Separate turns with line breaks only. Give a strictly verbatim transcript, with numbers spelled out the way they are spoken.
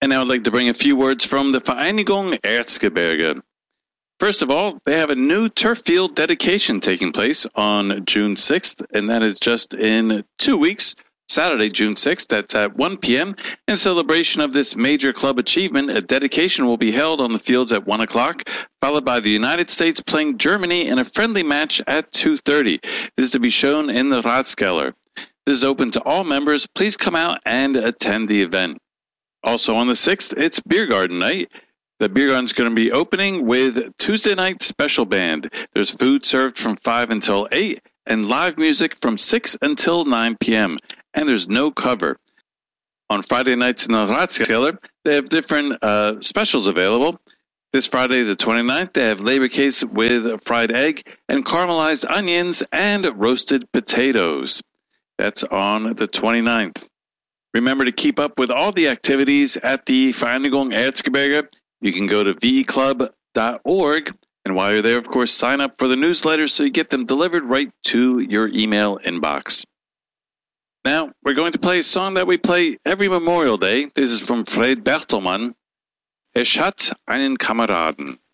And now I'd like to bring a few words from the Vereinigung Erzgebirge. First of all, they have a new turf field dedication taking place on June sixth, and that is just in two weeks, Saturday, June sixth. That's at one p.m. In celebration of this major club achievement, a dedication will be held on the fields at one o'clock, followed by the United States playing Germany in a friendly match at two thirty. This is to be shown in the Ratskeller. This is open to all members. Please come out and attend the event. Also on the sixth, it's Beer Garden Night. The Beer Garden is going to be opening with Tuesday night special band. There's food served from five until eight and live music from six until nine p.m. And there's no cover. On Friday nights in the Ratskeller, they have different uh, specials available. This Friday, the twenty-ninth, they have Leberkäse with fried egg and caramelized onions and roasted potatoes. That's on the twenty-ninth. Remember to keep up with all the activities at the Vereinigung Erzgebirge. You can go to v e club dot org, and while you're there, of course, sign up for the newsletter so you get them delivered right to your email inbox. Now, we're going to play a song that we play every Memorial Day. This is from Fred Bertelmann. Ich hat einen Kameraden.